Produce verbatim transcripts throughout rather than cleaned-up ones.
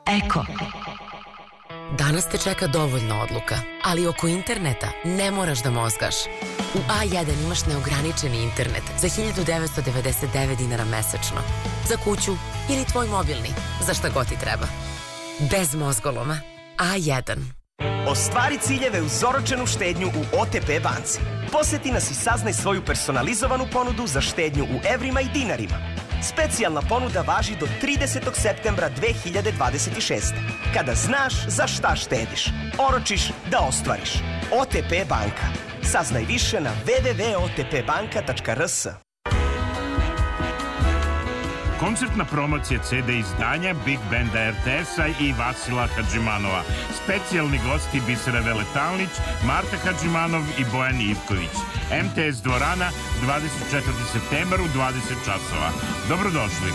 Eko. Danas te čeka dovoljno odluka, ali oko interneta ne moraš da mozgaš. U A jedan imaš neograničeni internet za hiljadu devetsto devedeset devet dinara mesečno. Za kuću ili tvoj mobilni, za šta god ti treba. Bez mozgoloma. A jedan. Ostvari ciljeve uz oročenu štednju u O T P banci. Poseti nas i saznaj svoju personalizovanu ponudu za štednju u evrima i dinarima. Specijalna ponuda važi do tridesetog septembra dve hiljade dvadeset šeste. Kada znaš za šta štediš, oročiš da ostvariš. O T P banka. Saznaj više na w w w tačka o t p banka tačka r s. Koncertna promocija C D izdanja Big Banda R T S-a i Vasila Hadžimanova. Specijalni gosti Bisera Veletalnić, Marta Hadžimanov i Bojan Ivković. M T S dvorana, dvadeset četvrtog septembra u dvadeset časova. Dobrodošli.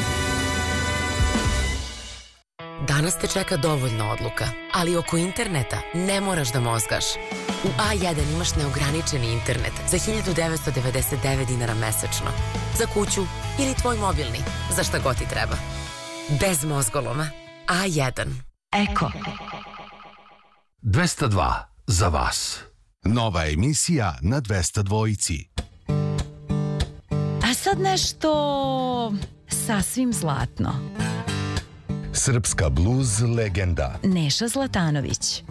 Danas te čeka dovoljno odluka, ali oko interneta ne moraš da mozgaš. U A jedan imaš neograničeni internet za hiljadu devetsto devedeset devet dinara mesečno. Za kuću ili tvoj mobilni, za šta god ti treba. Bez mozgoloma. A jedan. Eko. dvesta dva za vas. Nova emisija na dvesta dvojici. A sad nešto sasvim zlatno. Srpska bluz legenda Neša Zlatanović.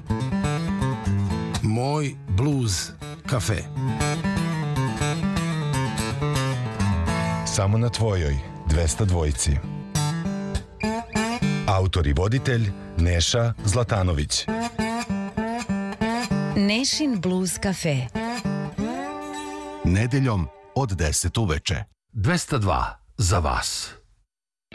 Moj bluz kafe. Samo na tvojoj dvesta dvojici. Autor i voditelj Neša Zlatanović. Nešin bluz kafe. Nedeljom od deset uveče. dvesta dva za vas.